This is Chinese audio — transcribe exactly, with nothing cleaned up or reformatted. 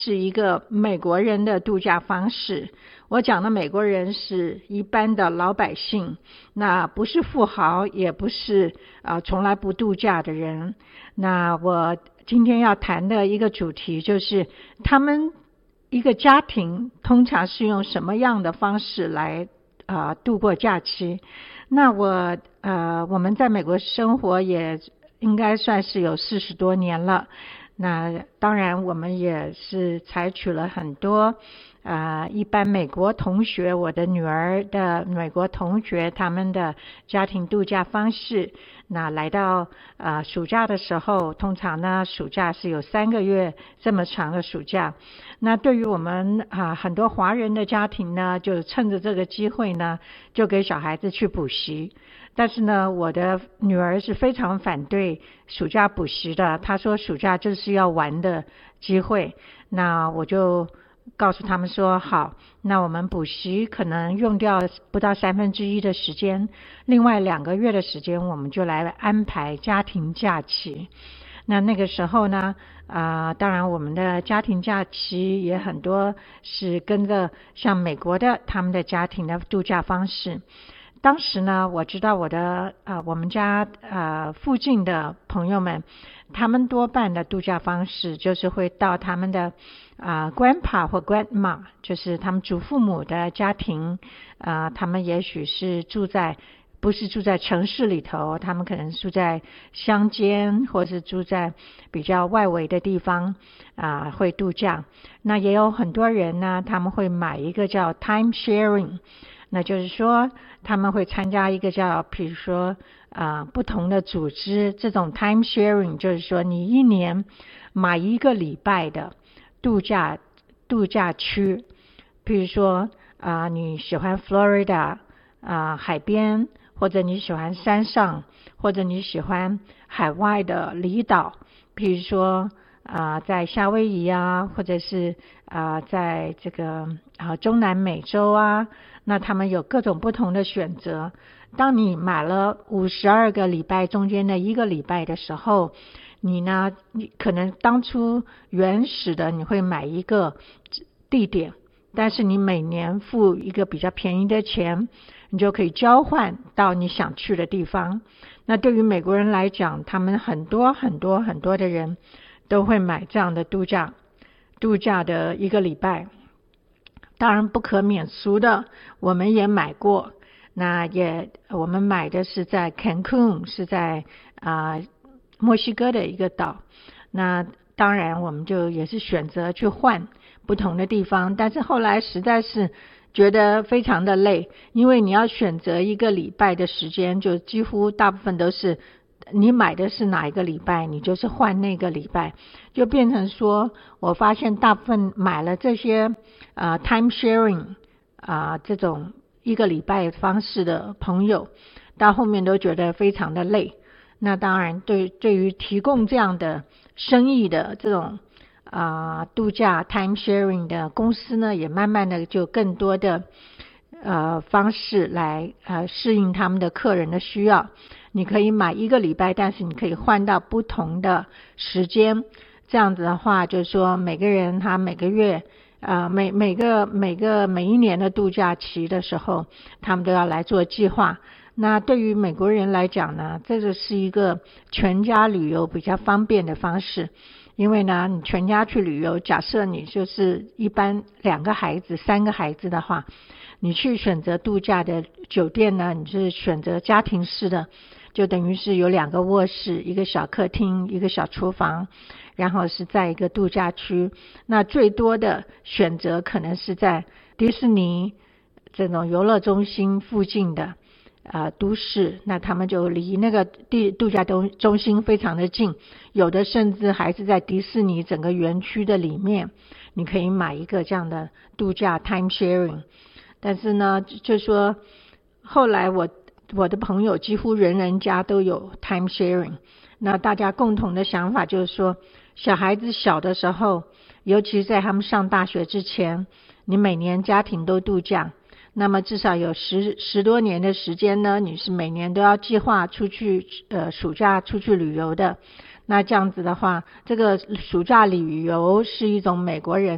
是一个美国人的度假方式。我讲的美国人是一般的老百姓，那不是富豪，也不是啊、呃、从来不度假的人。那我今天要谈的一个主题就是他们一个家庭通常是用什么样的方式来啊、呃、度过假期。那我呃我们在美国生活也应该算是有四十多年了。那当然我们也是采取了很多啊、呃，一般美国同学，我的女儿的美国同学他们的家庭度假方式。那来到啊、呃、暑假的时候，通常呢暑假是有三个月这么长的暑假。那对于我们啊、呃、很多华人的家庭呢，就趁着这个机会呢，就给小孩子去补习。但是呢，我的女儿是非常反对暑假补习的，她说暑假就是要玩的机会。那我就告诉他们说，好，那我们补习可能用掉不到三分之一的时间，另外两个月的时间我们就来安排家庭假期。那那个时候呢啊、呃，当然我们的家庭假期也很多是跟着像美国的他们的家庭的度假方式。当时呢，我知道我的呃我们家呃附近的朋友们，他们多半的度假方式就是会到他们的啊、呃、grandpa 或 grandma， 就是他们祖父母的家庭啊、呃，他们也许是住在不是住在城市里头，他们可能住在乡间，或是住在比较外围的地方啊、呃，会度假。那也有很多人呢，他们会买一个叫 time sharing。那就是说他们会参加一个叫比如说啊、呃、不同的组织，这种 time sharing 就是说你一年买一个礼拜的度假度假区。比如说啊、呃、你喜欢 Florida 啊、呃、海边，或者你喜欢山上，或者你喜欢海外的离岛，比如说啊、呃、在夏威夷啊，或者是啊、呃、在这个啊、呃、中南美洲啊，那他们有各种不同的选择。当你买了五十二个礼拜中间的一个礼拜的时候，你呢你可能当初原始的你会买一个地点，但是你每年付一个比较便宜的钱，你就可以交换到你想去的地方。那对于美国人来讲，他们很多很多很多的人都会买这样的度假度假的一个礼拜。当然不可免俗的，我们也买过。那也我们买的是在 Cancun， 是在啊、呃、墨西哥的一个岛。那当然我们就也是选择去换不同的地方，但是后来实在是觉得非常的累，因为你要选择一个礼拜的时间，就几乎大部分都是你买的是哪一个礼拜，你就是换那个礼拜，就变成说我发现大部分买了这些呃 time sharing 啊、呃、这种一个礼拜方式的朋友，到后面都觉得非常的累。那当然对对于提供这样的生意的这种啊、呃、度假 time sharing 的公司呢，也慢慢的就更多的呃方式来呃适应他们的客人的需要。你可以买一个礼拜，但是你可以换到不同的时间。这样子的话，就是说每个人他每个月呃每每个每个每一年的度假期的时候，他们都要来做计划。那对于美国人来讲呢，这个是一个全家旅游比较方便的方式。因为呢，你全家去旅游，假设你就是一般两个孩子三个孩子的话，你去选择度假的酒店呢，你是选择家庭式的，就等于是有两个卧室，一个小客厅，一个小厨房，然后是在一个度假区。那最多的选择可能是在迪士尼这种游乐中心附近的呃都市，那他们就离那个地度假中中心非常的近，有的甚至还是在迪士尼整个园区的里面，你可以买一个这样的度假 time sharing。 但是呢，就说后来我我的朋友几乎人人家都有 time sharing。 那大家共同的想法就是说，小孩子小的时候，尤其在他们上大学之前，你每年家庭都度假，那么至少有十十多年的时间呢，你是每年都要计划出去呃暑假出去旅游的。那这样子的话，这个暑假旅游是一种美国人